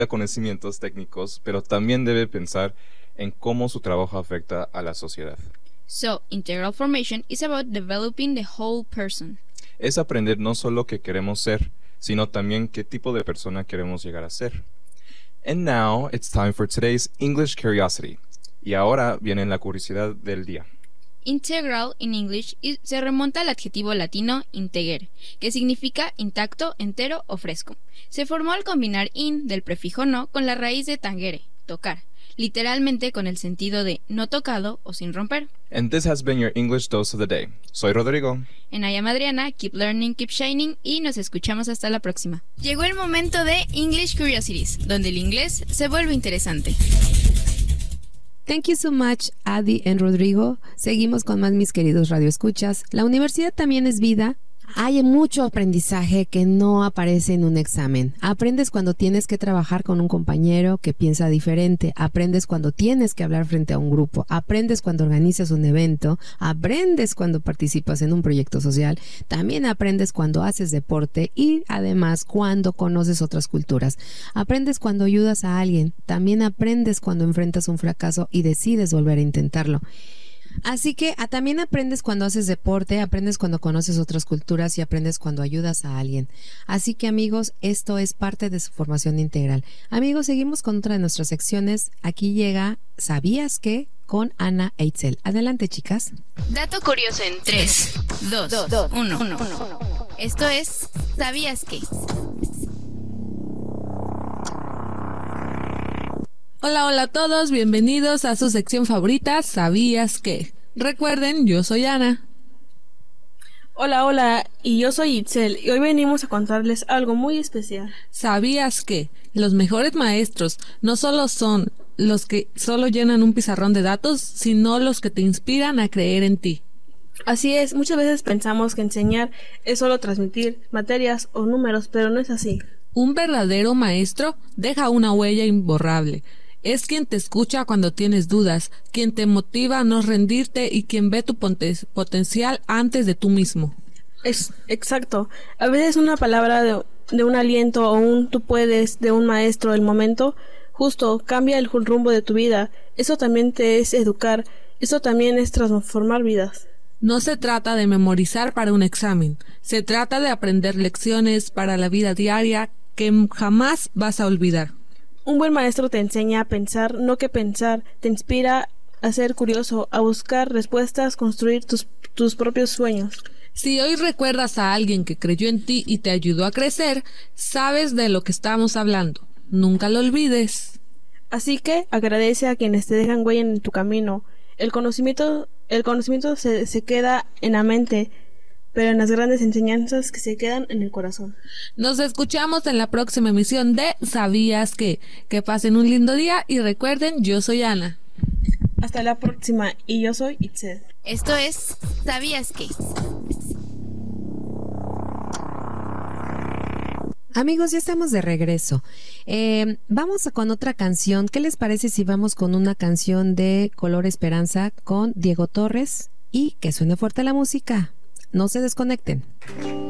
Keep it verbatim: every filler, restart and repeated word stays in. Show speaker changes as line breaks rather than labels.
conocimientos técnicos, pero también debe pensar en cómo su trabajo afecta a la sociedad.
So, integral formation is about developing the whole person.
Es aprender no solo qué queremos ser, sino también qué tipo de persona queremos llegar a ser. And now it's time for today's English curiosity. Y ahora viene la curiosidad del día.
Integral in English is- se remonta al adjetivo latino integer, que significa intacto, entero o fresco. Se formó al combinar in del prefijo no con la raíz de tangere, tocar, literalmente con el sentido de no tocado o sin romper.
And this has been your English dose of the day. Soy Rodrigo.
En I am Adriana, keep learning, keep shining y nos escuchamos hasta la próxima. Llegó el momento de English Curiosities, donde el inglés se vuelve interesante.
Thank you so much, Adi and Rodrigo. Seguimos con más, mis queridos radioescuchas. La universidad también es vida. Hay mucho aprendizaje que no aparece en un examen. Aprendes cuando tienes que trabajar con un compañero que piensa diferente. Aprendes cuando tienes que hablar frente a un grupo. Aprendes cuando organizas un evento. Aprendes cuando participas en un proyecto social. También aprendes cuando haces deporte y además cuando conoces otras culturas. Aprendes cuando ayudas a alguien. También aprendes cuando enfrentas un fracaso y decides volver a intentarlo. Así que ah, también aprendes cuando haces deporte, aprendes cuando conoces otras culturas y aprendes cuando ayudas a alguien. Así que, amigos, esto es parte de su formación integral. Amigos, seguimos con otra de nuestras secciones. Aquí llega ¿Sabías qué? Con Ana e Itzel. Adelante, chicas.
Dato curioso en tres, dos, uno. Esto es ¿Sabías qué?
Hola, hola a todos, bienvenidos a su sección favorita, ¿Sabías qué? Recuerden, yo soy Ana.
Hola, hola, y yo soy Itzel, y hoy venimos a contarles algo muy especial.
¿Sabías qué? Los mejores maestros no solo son los que solo llenan un pizarrón de datos, sino los que te inspiran a creer en ti.
Así es, muchas veces pensamos que enseñar es solo transmitir materias o números, pero no es así.
Un verdadero maestro deja una huella imborrable. Es quien te escucha cuando tienes dudas, quien te motiva a no rendirte y quien ve tu poten- potencial antes de tú mismo.
Es exacto. A veces una palabra de, de un aliento o un tú puedes de un maestro del momento justo cambia el rumbo de tu vida. Eso también te es educar. Eso también es transformar vidas.
No se trata de memorizar para un examen. Se trata de aprender lecciones para la vida diaria que jamás vas a olvidar.
Un buen maestro te enseña a pensar, no que pensar, te inspira a ser curioso, a buscar respuestas, construir tus, tus propios sueños.
Si hoy recuerdas a alguien que creyó en ti y te ayudó a crecer, sabes de lo que estamos hablando. Nunca lo olvides.
Así que agradece a quienes te dejan huella en tu camino. El conocimiento, el conocimiento se, se queda en la mente, pero en las grandes enseñanzas que se quedan en el corazón.
Nos escuchamos en la próxima emisión de ¿Sabías qué? Que pasen un lindo día y recuerden, yo soy Ana.
Hasta la próxima, y yo soy Itzel.
Esto es ¿Sabías qué?
Amigos, ya estamos de regreso. Eh, vamos a con otra canción. ¿Qué les parece si vamos con una canción de Color Esperanza con Diego Torres y que suene fuerte la música? No se desconecten.